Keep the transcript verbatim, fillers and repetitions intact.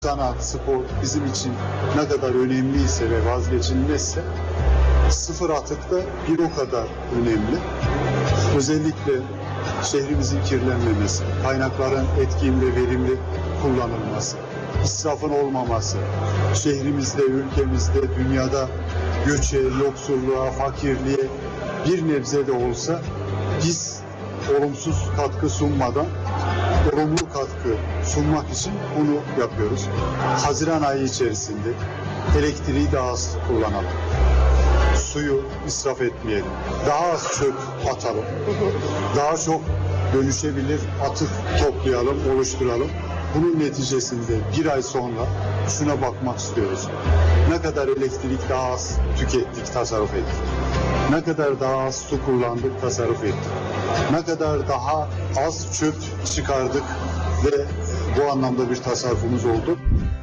sanat, spor bizim için ne kadar önemliyse ve vazgeçilmezse sıfır atık da bir o kadar önemli. Özellikle şehrimizin kirlenmemesi, kaynakların etkin ve verimli kullanılması, israfın olmaması, şehrimizde, ülkemizde, dünyada göçe, yoksulluğa, fakirliğe bir nebze de olsa biz olumsuz katkı sunmadan olumlu katkı sunmak için bunu yapıyoruz. Haziran ayı içerisinde elektriği daha az kullanalım. Suyu israf etmeyelim. Daha az çöp atalım. Daha çok dönüşebilir atık toplayalım, oluşturalım. Bunun neticesinde bir ay sonra şuna bakmak istiyoruz. Ne kadar elektrik daha az tükettik, tasarruf ettik. Ne kadar daha az su kullandık, tasarruf ettik. Ne kadar daha az çöp çıkardık ve bu anlamda bir tasarrufumuz oldu.